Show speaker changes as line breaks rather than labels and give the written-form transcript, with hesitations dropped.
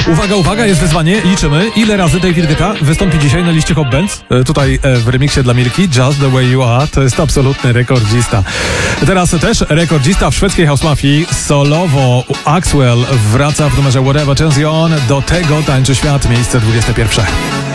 Uwaga, uwaga, jest wyzwanie. Liczymy. Ile razy David Guetta wystąpi dzisiaj na liście Hot Bands? Tutaj w remiksie dla Milki. Just the way you are. To jest absolutny rekordzista. Teraz też rekordzista w szwedzkiej house mafii. Solowo Axwell wraca w numerze Whatever Turns You On. Do tego tańczy świat. Miejsce 21.